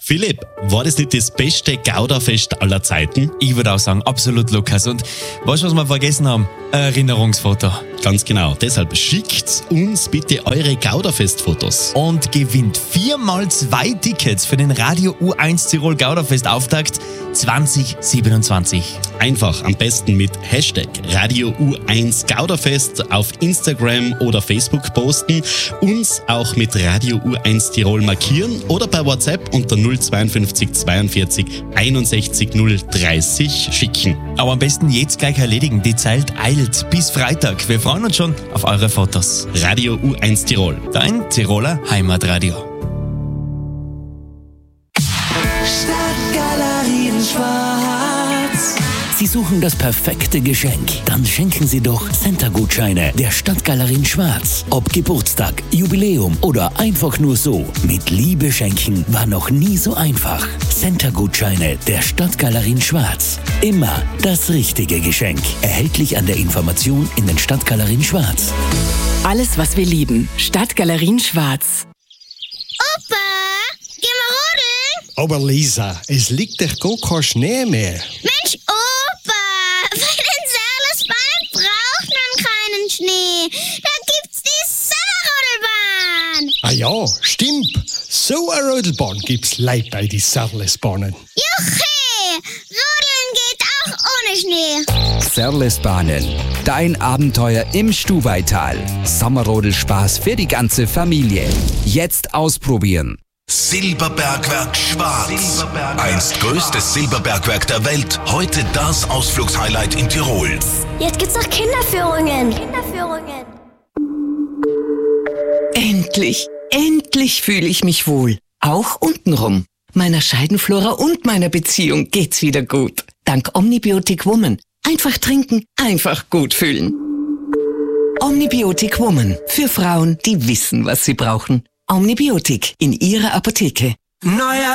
Philipp, war das nicht das beste Gouda-Fest aller Zeiten? Ich würde auch sagen, absolut, Lukas. Und weißt du, was wir vergessen haben? Ein Erinnerungsfoto. Ganz genau. Deshalb schickt uns bitte eure Gouda-Fest-Fotos. Und gewinnt 4x2 Tickets für den Radio U1 Tirol Gouda-Fest Auftakt 2027. Einfach am besten mit Hashtag Radio U1 Gouda-Fest auf Instagram oder Facebook posten, uns auch mit Radio U1 Tirol markieren oder bei WhatsApp unter 052 42 61 030 schicken. Aber am besten jetzt gleich erledigen. Die Zeit eilt bis Freitag. Wir freuen uns schon auf eure Fotos. Radio U1 Tirol. Dein Tiroler Heimatradio. Stadtgalerien Schwarz. Sie suchen das perfekte Geschenk? Dann schenken Sie doch Center-Gutscheine der Stadtgalerien Schwarz. Ob Geburtstag, Jubiläum oder einfach nur so. Mit Liebe schenken war noch nie so einfach. Center-Gutscheine der Stadtgalerien Schwarz. Immer das richtige Geschenk. Erhältlich an der Information in den Stadtgalerien Schwarz. Alles, was wir lieben. Stadtgalerien Schwarz. Opa, geh mal rodeln. Aber Lisa, es liegt doch gar kein Schnee mehr. Mensch, Opa, bei den Serlesbahnen braucht man keinen Schnee. Da gibt's die Sommerrodelbahn. Ah ja, stimmt. So eine Rodelbahn gibt's leid bei die Serlesbahnen. Juchhe, rodeln geht auch ohne Schnee. Serlesbahnen, dein Abenteuer im Stuvaital. Sommerrodelspaß für die ganze Familie. Jetzt ausprobieren. Silberbergwerk Schwarz. Einst größtes Silberbergwerk der Welt. Heute das Ausflugshighlight in Tirol. Jetzt gibt's noch Kinderführungen. Endlich fühle ich mich wohl. Auch untenrum. Meiner Scheidenflora und meiner Beziehung geht's wieder gut. Dank Omnibiotic Woman. Einfach trinken, einfach gut fühlen. Omnibiotic Woman. Für Frauen, die wissen, was sie brauchen. Omnibiotic in Ihrer Apotheke. Neuer